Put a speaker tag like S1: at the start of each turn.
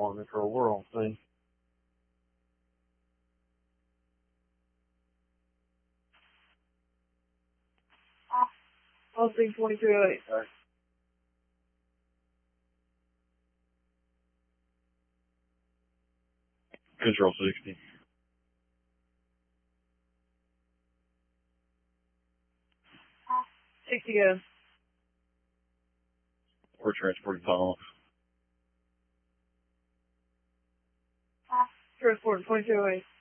S1: Department Control. We're on scene. Posting 2208, sir.
S2: Control 60.
S1: Go.
S2: We're transporting Tom.
S1: Transport 2208.